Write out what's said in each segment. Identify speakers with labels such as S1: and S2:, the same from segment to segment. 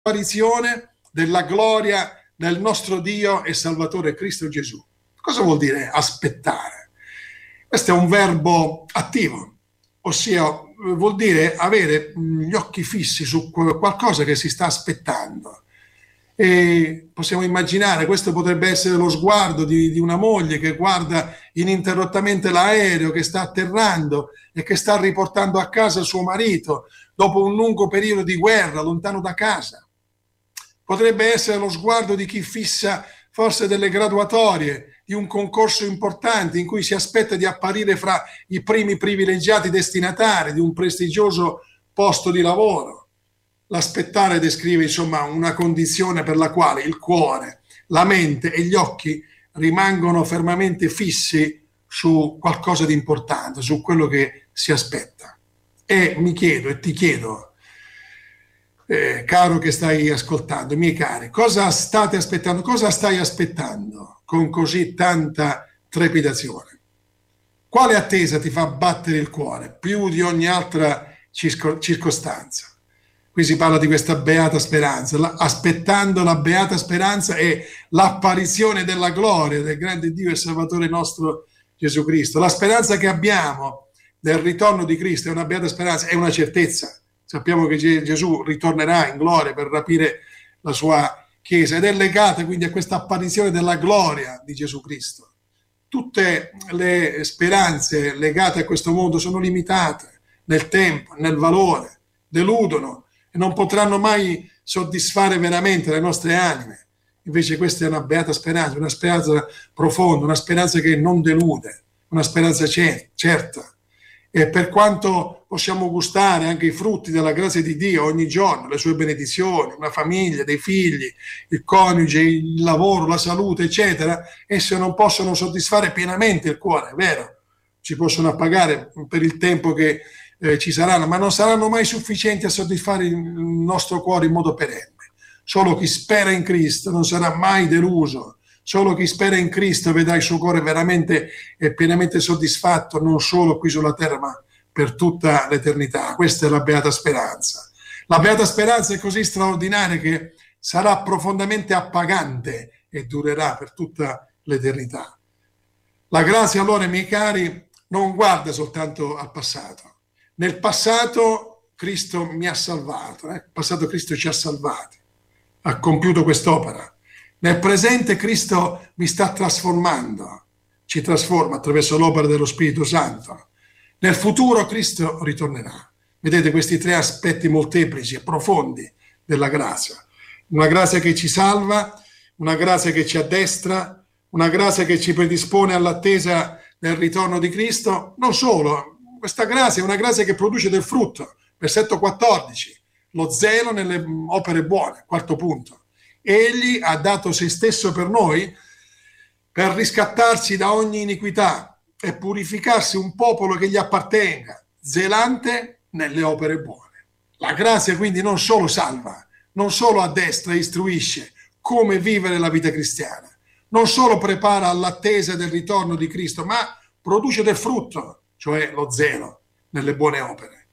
S1: l'apparizione della gloria del nostro Dio e Salvatore Cristo Gesù. Cosa vuol dire aspettare? Questo è un verbo attivo, ossia vuol dire avere gli occhi fissi su qualcosa che si sta aspettando. E possiamo immaginare, questo potrebbe essere lo sguardo di una moglie che guarda ininterrottamente l'aereo che sta atterrando e che sta riportando a casa suo marito dopo un lungo periodo di guerra lontano da casa. Potrebbe essere lo sguardo di chi fissa forse delle graduatorie di un concorso importante in cui si aspetta di apparire fra i primi privilegiati destinatari di un prestigioso posto di lavoro. L'aspettare descrive insomma una condizione per la quale il cuore, la mente e gli occhi rimangono fermamente fissi su qualcosa di importante, su quello che si aspetta. E mi chiedo e ti chiedo, caro che stai ascoltando, miei cari, cosa state aspettando? Cosa stai aspettando con così tanta trepidazione? Quale attesa ti fa battere il cuore più di ogni altra circostanza? Qui si parla di questa beata speranza, aspettando la beata speranza e l'apparizione della gloria del grande Dio e Salvatore nostro Gesù Cristo. La speranza che abbiamo del ritorno di Cristo è una beata speranza, è una certezza. Sappiamo che Gesù ritornerà in gloria per rapire la sua Chiesa ed è legata quindi a questa apparizione della gloria di Gesù Cristo. Tutte le speranze legate a questo mondo sono limitate nel tempo, nel valore, deludono e non potranno mai soddisfare veramente le nostre anime. Invece questa è una beata speranza, una speranza profonda, una speranza che non delude, una speranza certa. E per quanto possiamo gustare anche i frutti della grazia di Dio ogni giorno, le sue benedizioni, una famiglia, dei figli, il coniuge, il lavoro, la salute, eccetera, esse non possono soddisfare pienamente il cuore, è vero? Ci possono appagare per il tempo che ci saranno, ma non saranno mai sufficienti a soddisfare il nostro cuore in modo perenne. Solo chi spera in Cristo non sarà mai deluso. Solo chi spera in Cristo vedrà il suo cuore veramente e pienamente soddisfatto, non solo qui sulla terra, ma per tutta l'eternità. Questa è la beata speranza. La beata speranza è così straordinaria che sarà profondamente appagante e durerà per tutta l'eternità. La grazia, allora, miei cari, non guarda soltanto al passato. Nel passato Cristo mi ha salvato, nel passato Cristo ci ha salvati, ha compiuto quest'opera. Nel presente Cristo mi sta trasformando, ci trasforma attraverso l'opera dello Spirito Santo. Nel futuro Cristo ritornerà. Vedete questi tre aspetti molteplici e profondi della grazia. Una grazia che ci salva, una grazia che ci addestra, una grazia che ci predispone all'attesa del ritorno di Cristo. Non solo, questa grazia è una grazia che produce del frutto. Versetto 14, lo zelo nelle opere buone, quarto punto. Egli ha dato se stesso per noi per riscattarci da ogni iniquità e purificarsi un popolo che gli appartenga, zelante nelle opere buone. La grazia quindi non solo salva, non solo addestra e istruisce come vivere la vita cristiana, non solo prepara all'attesa del ritorno di Cristo, ma produce del frutto, cioè lo zelo nelle buone opere.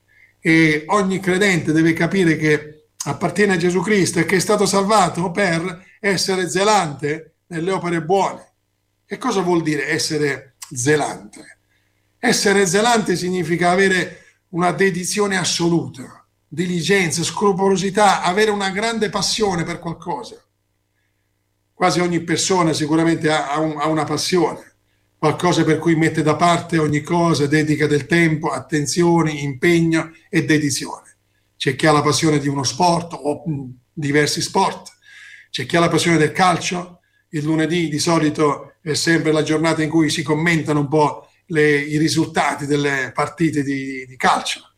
S1: E ogni credente deve capire che appartiene a Gesù Cristo e che è stato salvato per essere zelante nelle opere buone. E cosa vuol dire essere zelante? Essere zelante significa avere una dedizione assoluta, diligenza, scrupolosità, avere una grande passione per qualcosa. Quasi ogni persona sicuramente ha una passione, qualcosa per cui mette da parte ogni cosa, dedica del tempo, attenzione, impegno e dedizione. C'è chi ha la passione di uno sport o diversi sport, c'è chi ha la passione del calcio. Il lunedì di solito è sempre la giornata in cui si commentano un po' i risultati delle partite di calcio.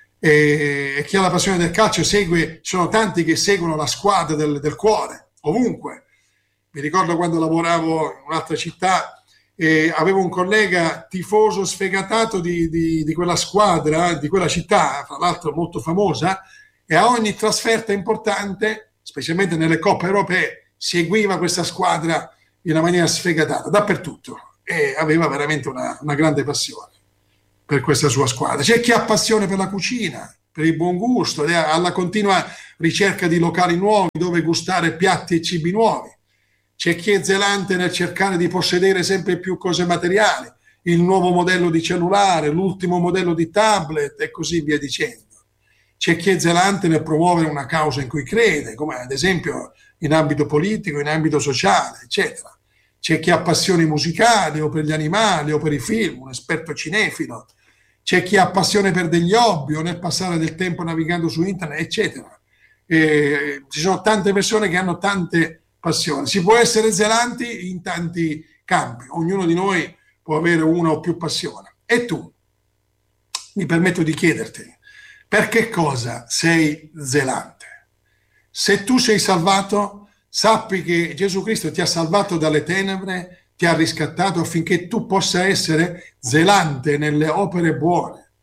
S1: E chi ha la passione del calcio sono tanti che seguono la squadra del cuore, ovunque. Mi ricordo quando lavoravo in un'altra città e avevo un collega tifoso sfegatato di quella squadra, di quella città, fra l'altro molto famosa, e a ogni trasferta importante, specialmente nelle coppe europee, seguiva questa squadra in una maniera sfegatata, dappertutto, e aveva veramente una grande passione per questa sua squadra. C'è chi ha passione per la cucina, per il buon gusto, alla continua ricerca di locali nuovi dove gustare piatti e cibi nuovi. C'è chi è zelante nel cercare di possedere sempre più cose materiali, il nuovo modello di cellulare, l'ultimo modello di tablet e così via dicendo. C'è chi è zelante nel promuovere una causa in cui crede, come ad esempio in ambito politico, in ambito sociale, eccetera. C'è chi ha passioni musicali o per gli animali o per i film, un esperto cinefilo. C'è chi ha passione per degli hobby o nel passare del tempo navigando su internet, eccetera. Ci sono tante persone che hanno tante passioni. Si può essere zelanti in tanti campi, ognuno di noi può avere una o più passioni. E tu, mi permetto di chiederti, per che cosa sei zelante? Se tu sei salvato, sappi che Gesù Cristo ti ha salvato dalle tenebre, ti ha riscattato affinché tu possa essere zelante nelle opere buone,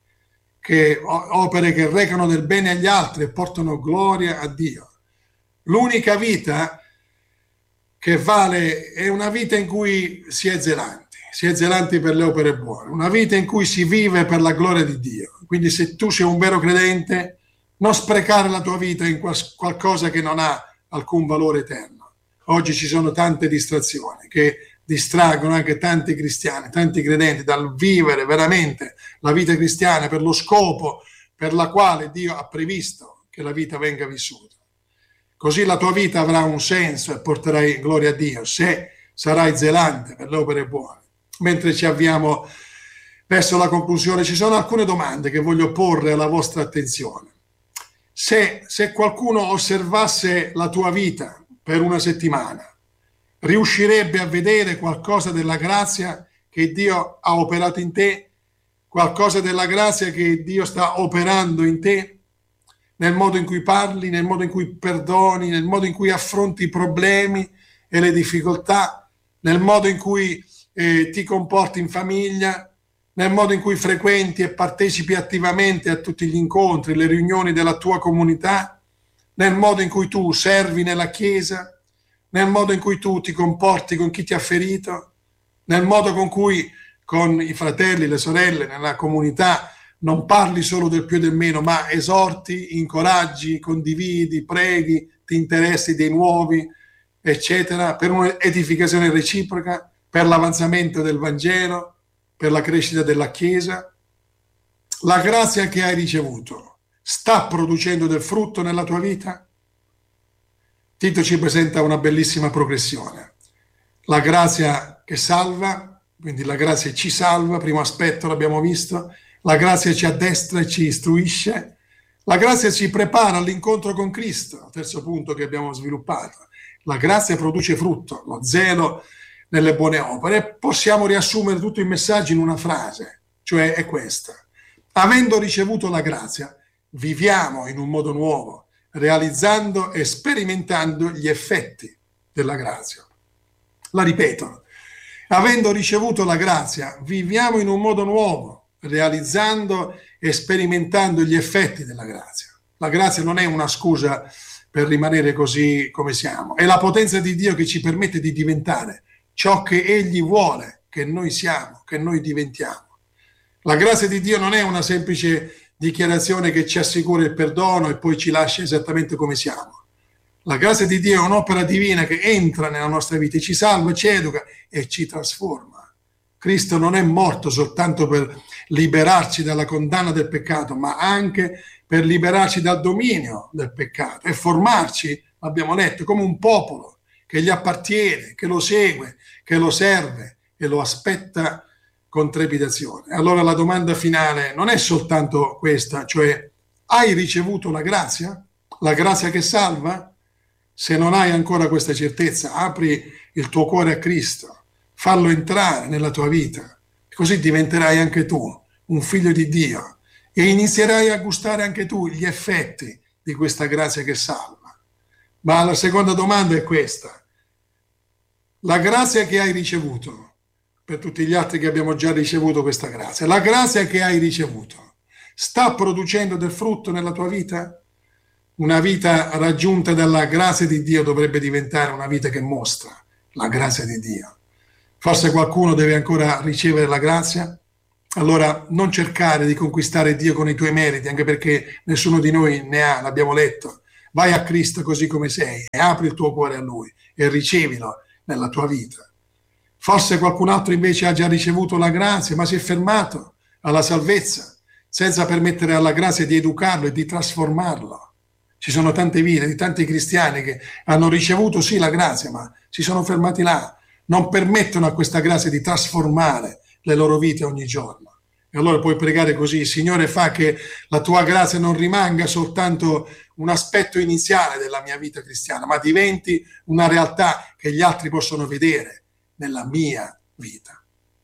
S1: opere che recano del bene agli altri e portano gloria a Dio. L'unica vita che vale è una vita in cui si è zelanti per le opere buone, una vita in cui si vive per la gloria di Dio. Quindi se tu sei un vero credente, non sprecare la tua vita in qualcosa che non ha alcun valore eterno. Oggi ci sono tante distrazioni che distraggono anche tanti cristiani, tanti credenti dal vivere veramente la vita cristiana per lo scopo per la quale Dio ha previsto che la vita venga vissuta. Così la tua vita avrà un senso e porterai gloria a Dio se sarai zelante per le opere buone. Mentre ci avviamo verso la conclusione, ci sono alcune domande che voglio porre alla vostra attenzione. Se qualcuno osservasse la tua vita per una settimana, riuscirebbe a vedere qualcosa della grazia che Dio ha operato in te, qualcosa della grazia che Dio sta operando in te, nel modo in cui parli, nel modo in cui perdoni, nel modo in cui affronti i problemi e le difficoltà, nel modo in cui ti comporti in famiglia, nel modo in cui frequenti e partecipi attivamente a tutti gli incontri, le riunioni della tua comunità, nel modo in cui tu servi nella chiesa, nel modo in cui tu ti comporti con chi ti ha ferito, nel modo con cui con i fratelli, le sorelle, nella comunità non parli solo del più e del meno, ma esorti, incoraggi, condividi, preghi, ti interessi dei nuovi, eccetera, per un'edificazione reciproca, per l'avanzamento del Vangelo, per la crescita della Chiesa. La grazia che hai ricevuto sta producendo del frutto nella tua vita? Tito ci presenta una bellissima progressione. La grazia che salva, quindi la grazia ci salva, primo aspetto l'abbiamo visto, la grazia ci addestra e ci istruisce, la grazia ci prepara all'incontro con Cristo, terzo punto che abbiamo sviluppato. La grazia produce frutto, lo zelo nelle buone opere. Possiamo riassumere tutto il messaggio in una frase, cioè è questa: avendo ricevuto la grazia, viviamo in un modo nuovo, realizzando e sperimentando gli effetti della grazia. La ripeto: avendo ricevuto la grazia, viviamo in un modo nuovo, realizzando e sperimentando gli effetti della grazia. La grazia non è una scusa per rimanere così come siamo, è la potenza di Dio che ci permette di diventare ciò che Egli vuole che noi siamo, che noi diventiamo. La grazia di Dio non è una semplice dichiarazione che ci assicura il perdono e poi ci lascia esattamente come siamo. La grazia di Dio è un'opera divina che entra nella nostra vita, ci salva, ci educa e ci trasforma. Cristo non è morto soltanto per liberarci dalla condanna del peccato, ma anche per liberarci dal dominio del peccato e formarci, abbiamo letto, come un popolo che gli appartiene, che lo segue, che lo serve e lo aspetta con trepidazione. Allora la domanda finale non è soltanto questa, cioè: hai ricevuto la grazia? La grazia che salva? Se non hai ancora questa certezza, apri il tuo cuore a Cristo, fallo entrare nella tua vita, così diventerai anche tu un figlio di Dio e inizierai a gustare anche tu gli effetti di questa grazia che salva. Ma la seconda domanda è questa: la grazia che hai ricevuto, per tutti gli altri che abbiamo già ricevuto questa grazia, la grazia che hai ricevuto sta producendo del frutto nella tua vita? Una vita raggiunta dalla grazia di Dio dovrebbe diventare una vita che mostra la grazia di Dio. Forse qualcuno deve ancora ricevere la grazia? allora non cercare di conquistare Dio con i tuoi meriti, anche perché nessuno di noi ne ha, l'abbiamo letto. Vai a Cristo così come sei e apri il tuo cuore a Lui e ricevilo nella tua vita. Forse qualcun altro invece ha già ricevuto la grazia, ma si è fermato alla salvezza, senza permettere alla grazia di educarlo e di trasformarlo. Ci sono tante vite di tanti cristiani che hanno ricevuto sì la grazia, ma si sono fermati là, non permettono a questa grazia di trasformare le loro vite ogni giorno. E allora puoi pregare così: Signore, fa che la tua grazia non rimanga soltanto un aspetto iniziale della mia vita cristiana, ma diventi una realtà che gli altri possono vedere nella mia vita.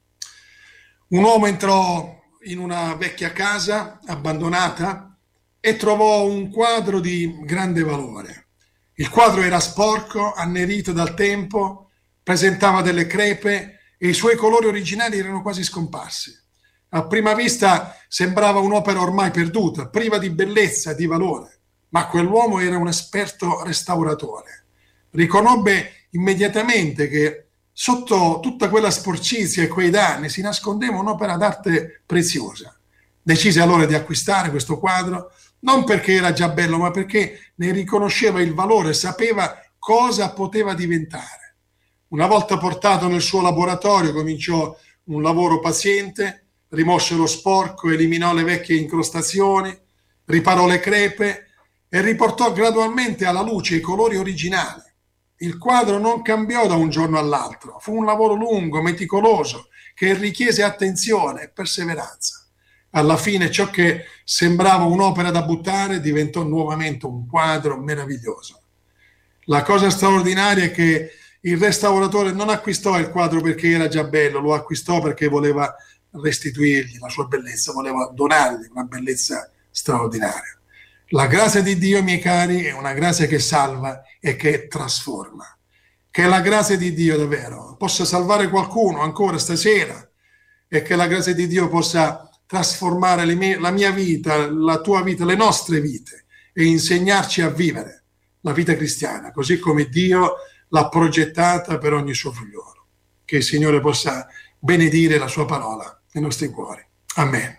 S1: Un uomo entrò in una vecchia casa abbandonata e trovò un quadro di grande valore. Il quadro era sporco, annerito dal tempo, presentava delle crepe e i suoi colori originali erano quasi scomparsi. A prima vista sembrava un'opera ormai perduta, priva di bellezza e di valore, ma quell'uomo era un esperto restauratore. Riconobbe immediatamente che sotto tutta quella sporcizia e quei danni si nascondeva un'opera d'arte preziosa. Decise allora di acquistare questo quadro, non perché era già bello, ma perché ne riconosceva il valore, sapeva cosa poteva diventare. Una volta portato nel suo laboratorio, cominciò un lavoro paziente, rimosse lo sporco, eliminò le vecchie incrostazioni, riparò le crepe e riportò gradualmente alla luce i colori originali. Il quadro non cambiò da un giorno all'altro, fu un lavoro lungo, meticoloso, che richiese attenzione e perseveranza. Alla fine ciò che sembrava un'opera da buttare diventò nuovamente un quadro meraviglioso. La cosa straordinaria è che il restauratore non acquistò il quadro perché era già bello, lo acquistò perché voleva restituirgli la sua bellezza, voleva donargli una bellezza straordinaria. La grazia di Dio, miei cari, è una grazia che salva e che trasforma. Che la grazia di Dio davvero possa salvare qualcuno ancora stasera e che la grazia di Dio possa trasformare la mia vita, la tua vita, le nostre vite e insegnarci a vivere la vita cristiana così come Dio l'ha progettata per ogni suo figliolo. Che il Signore possa benedire la sua parola nei nostri cuori. Amen.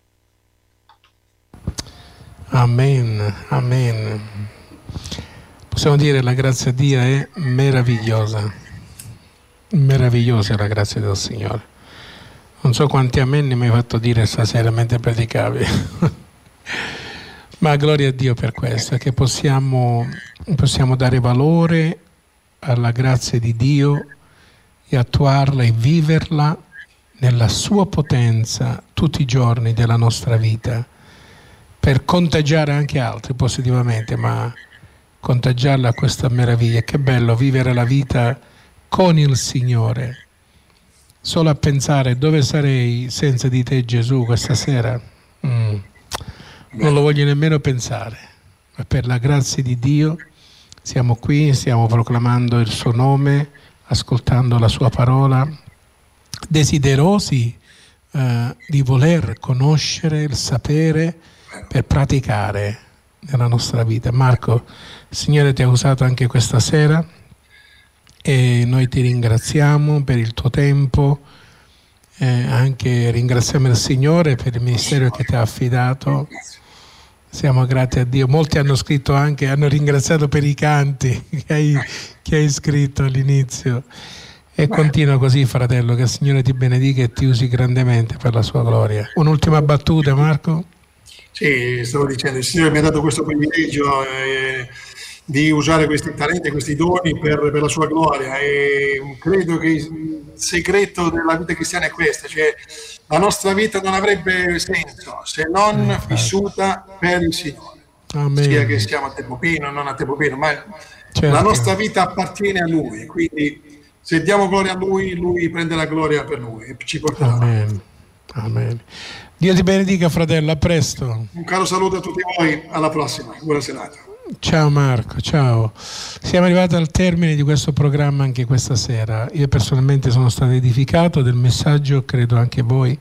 S2: Amen, amen. Possiamo dire la grazia di Dio è meravigliosa. Meravigliosa è la grazia del Signore. Non so quanti amen mi hai fatto dire stasera mentre predicavi. Ma gloria a Dio per questo, che possiamo dare valore alla grazia di Dio e attuarla e viverla nella sua potenza tutti i giorni della nostra vita, per contagiare anche altri positivamente, ma contagiarla a questa meraviglia. Che bello vivere la vita con il Signore. Solo a pensare dove sarei senza di te, Gesù, questa sera, non lo voglio nemmeno pensare, ma per la grazia di Dio siamo qui, stiamo proclamando il suo nome, ascoltando la sua parola, desiderosi di voler conoscere il sapere per praticare nella nostra vita. Marco, il Signore ti ha usato anche questa sera e noi ti ringraziamo per il tuo tempo, anche ringraziamo il Signore per il ministero che ti ha affidato. Siamo grati a Dio. Molti hanno scritto anche, hanno ringraziato per i canti che hai scritto all'inizio. E continua così, fratello, che il Signore ti benedica e ti usi grandemente per la sua gloria. Un'ultima battuta, Marco?
S1: Sì, stavo dicendo, il Signore mi ha dato questo privilegio di usare questi talenti, questi doni per la sua gloria, e credo che il segreto della vita cristiana è questo, cioè la nostra vita non avrebbe senso se non vissuta per il Signore. Amen. Sia che siamo a tempo pieno o non a tempo pieno, ma certo, la nostra vita appartiene a Lui, quindi se diamo gloria a Lui, Lui prende la gloria per noi e ci porterà.
S2: Amen. Amen. Dio ti benedica, fratello, a presto.
S1: Un caro saluto a tutti voi, alla prossima, buona serata.
S2: Ciao Marco, ciao. Siamo arrivati al termine di questo programma anche questa sera. Io personalmente sono stato edificato del messaggio, credo anche voi.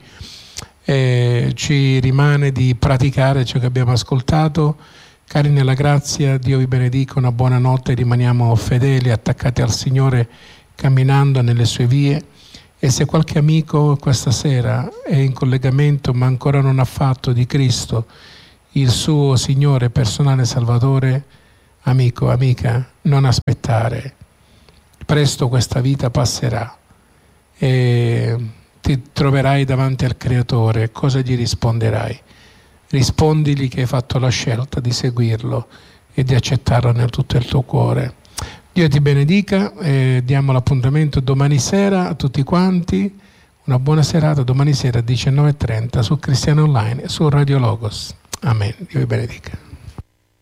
S2: Ci rimane di praticare ciò che abbiamo ascoltato. Cari nella grazia, Dio vi benedica, una buona notte, rimaniamo fedeli, attaccati al Signore, camminando nelle sue vie E se qualche amico questa sera è in collegamento ma ancora non ha fatto di Cristo il suo Signore personale Salvatore, amico, amica, non aspettare. Presto questa vita passerà e ti troverai davanti al Creatore. Cosa gli risponderai? Rispondigli che hai fatto la scelta di seguirlo e di accettarlo nel tutto il tuo cuore. Dio ti benedica e diamo l'appuntamento domani sera a tutti quanti. Una buona serata domani sera alle 19:30 su Cristiano Online e su Radio Logos. Amen. Dio vi benedica.